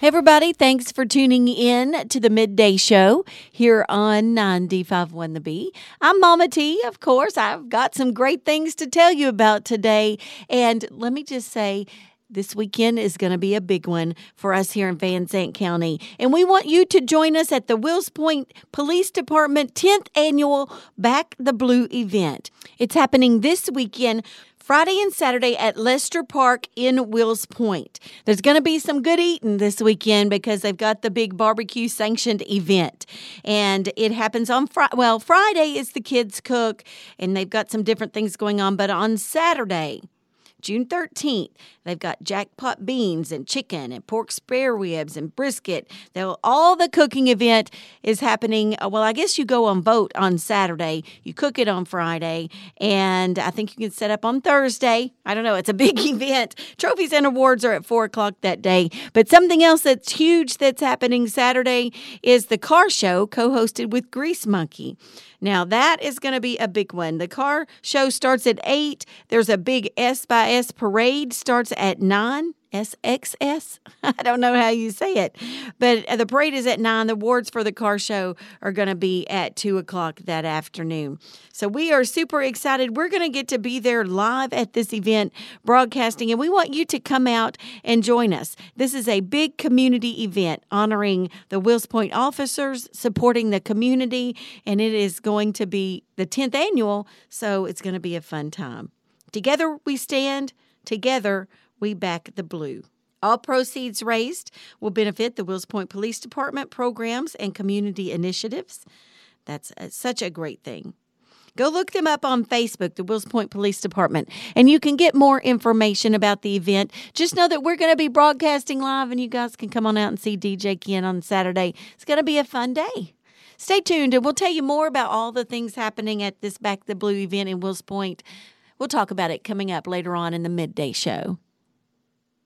Hey, everybody. Thanks for tuning in to the Midday Show here on 95.1 The Bee. I'm Mama T, of course. I've got some great things to tell you about today. And let me just say, this weekend is going to be a big one for us here in Van Zandt County. And we want you to join us at the Wills Point Police Department 10th Annual Back the Blue event. It's happening this weekend, Friday and Saturday at Lester Park in Wills Point. There's going to be some good eating this weekend because they've got the big barbecue sanctioned event. And it happens on Friday is the kids cook, and they've got some different things going on. But on Saturday, June 13th, they've got jackpot beans and chicken and pork spare ribs and brisket. All the cooking event is happening. Well, I guess you go on boat on Saturday. You cook it on Friday, and I think you can set up on Thursday. I don't know. It's a big event. Trophies and awards are at 4 o'clock that day. But something else that's huge that's happening Saturday is the car show co-hosted with Grease Monkey. Now, that is going to be a big one. The car show starts at 8. There's a big S by S parade, starts at 9. SXS? I don't know how you say it. But the parade is at 9. The awards for the car show are going to be at 2 o'clock that afternoon. So we are super excited. We're going to get to be there live at this event broadcasting, and we want you to come out and join us. This is a big community event honoring the Wills Point officers, supporting the community, and it is going to be the 10th annual, so it's going to be a fun time. Together we stand, together we back the blue. All proceeds raised will benefit the Wills Point Police Department programs and community initiatives. That's such a great thing. Go look them up on Facebook, the Wills Point Police Department, and you can get more information about the event. Just know that we're going to be broadcasting live, and you guys can come on out and see DJ Ken on Saturday. It's going to be a fun day. Stay tuned, and we'll tell you more about all the things happening at this Back the Blue event in Wills Point. We'll talk about it coming up later on in the Midday Show.